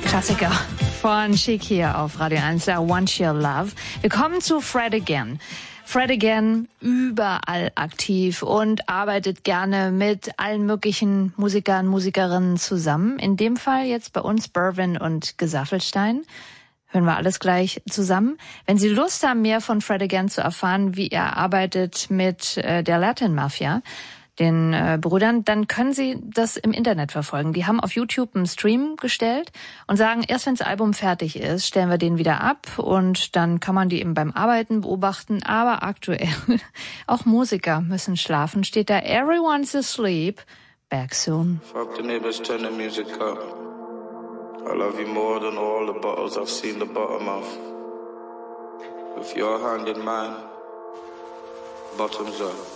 Klassiker von Chic hier auf Radio 1, I Want Your Love. Wir kommen zu Fred Again. Fred Again, überall aktiv und arbeitet gerne mit allen möglichen Musikern, Musikerinnen zusammen. In dem Fall jetzt bei uns Berwin und Gesaffelstein. Hören wir alles gleich zusammen. Wenn Sie Lust haben, mehr von Fred Again zu erfahren, wie er arbeitet mit der Latin Mafia, den Brüdern, dann können Sie das im Internet verfolgen. Die haben auf YouTube einen Stream gestellt und sagen, erst wenn das Album fertig ist, stellen wir den wieder ab und dann kann man die eben beim Arbeiten beobachten. Aber aktuell, auch Musiker müssen schlafen, steht da, everyone's asleep, back soon. Fuck the neighbors, turn the music up. I love you more than all the bottles I've seen the bottom of. With your hand in mine, bottoms up.